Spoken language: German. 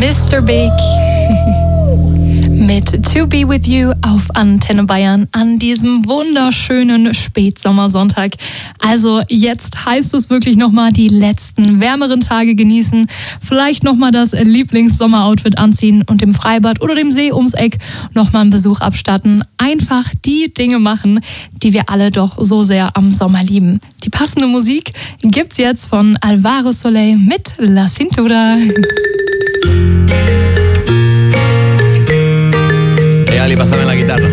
Mr. Big mit To Be With You auf Antenne Bayern an diesem wunderschönen Spätsommersonntag. Also jetzt heißt es wirklich nochmal die letzten wärmeren Tage genießen, vielleicht nochmal das Lieblings-Sommeroutfit anziehen und im Freibad oder dem See ums Eck nochmal einen Besuch abstatten. Einfach die Dinge machen, die wir alle doch so sehr am Sommer lieben. Die passende Musik gibt's jetzt von Alvaro Soler mit La Cintura. Ali, pásame la guitarra.